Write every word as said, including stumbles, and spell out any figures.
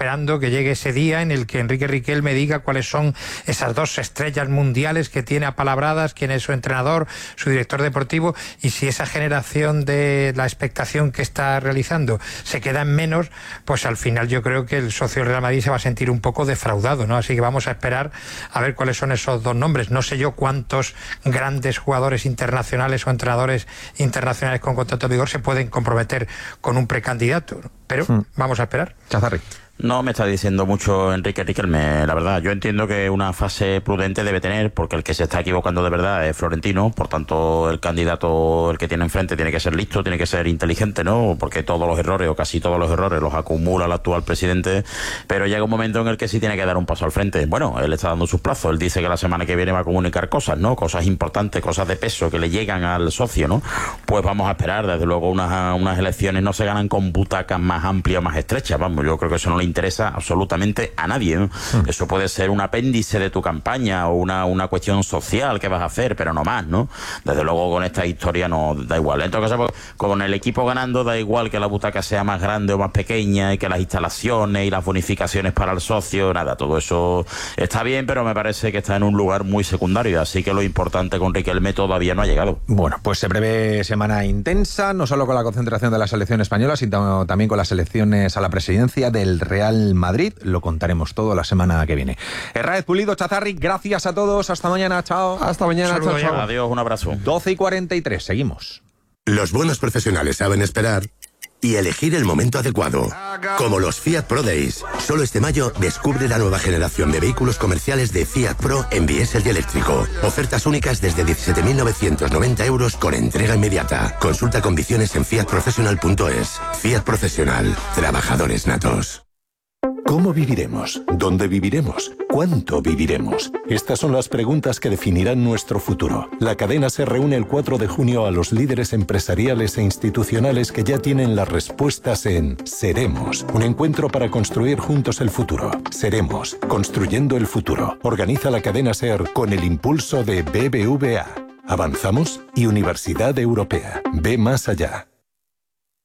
esperando que llegue ese día en el que Enrique Riquelme diga cuáles son esas dos estrellas mundiales que tiene apalabradas, quién es su entrenador, su director deportivo, y si esa generación de la expectación que está realizando se queda en menos, pues al final yo creo que el socio del Real Madrid se va a sentir un poco defraudado, ¿no? Así que vamos a esperar a ver cuáles son esos dos nombres. No sé yo cuántos grandes jugadores internacionales o entrenadores internacionales con contrato de vigor se pueden comprometer con un precandidato, pero hmm. vamos a esperar. Chazarri. No me está diciendo mucho Enrique Riquelme, la verdad. Yo entiendo que una fase prudente debe tener, porque el que se está equivocando de verdad es Florentino, por tanto el candidato, el que tiene enfrente, tiene que ser listo, tiene que ser inteligente, ¿no? Porque todos los errores, o casi todos los errores, los acumula el actual presidente, pero llega un momento en el que sí tiene que dar un paso al frente. Bueno, él está dando sus plazos, él dice que la semana que viene va a comunicar cosas, ¿no? Cosas importantes, cosas de peso que le llegan al socio, ¿no? Pues vamos a esperar, desde luego unas, unas elecciones no se ganan con butacas más amplias o más estrechas, vamos, yo creo que eso no le interesa absolutamente a nadie, ¿no? Mm. Eso puede ser un apéndice de tu campaña o una, una cuestión social que vas a hacer, pero no más, ¿no? Desde luego con esta historia no da igual. En todo caso, con el equipo ganando da igual que la butaca sea más grande o más pequeña y que las instalaciones y las bonificaciones para el socio, nada, todo eso está bien, pero me parece que está en un lugar muy secundario, así que lo importante con Riquelme todavía no ha llegado. Bueno, pues se prevé semana intensa, no solo con la concentración de la selección española, sino también con las elecciones a la presidencia del Real Madrid. Lo contaremos todo la semana que viene. Herráez, Pulido, Chazarri, gracias a todos. Hasta mañana, chao. Hasta mañana, chao, chao. Adiós, un abrazo. doce y cuarenta y tres, seguimos. Los buenos profesionales saben esperar y elegir el momento adecuado. Como los Fiat Pro Days. Solo este mayo descubre la nueva generación de vehículos comerciales de Fiat Pro en diésel y eléctrico. Ofertas únicas desde diecisiete mil novecientos noventa euros con entrega inmediata. Consulta condiciones en fiat professional punto es. Fiat Profesional. Trabajadores natos. ¿Cómo viviremos? ¿Dónde viviremos? ¿Cuánto viviremos? Estas son las preguntas que definirán nuestro futuro. La cadena se reúne el cuatro de junio a los líderes empresariales e institucionales que ya tienen las respuestas en Seremos, un encuentro para construir juntos el futuro. Seremos, construyendo el futuro. Organiza la cadena SER con el impulso de B B V A. ¿Avanzamos? Y Universidad Europea. Ve más allá.